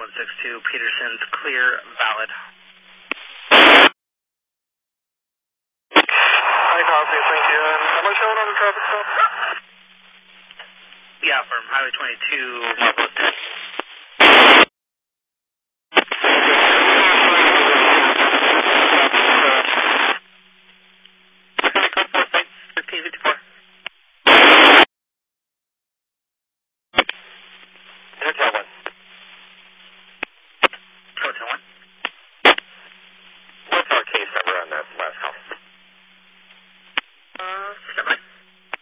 162, Peterson's clear, valid. I copy, thank you. Am I showing on the traffic stop? Yeah, from Highway 22, Marble 10.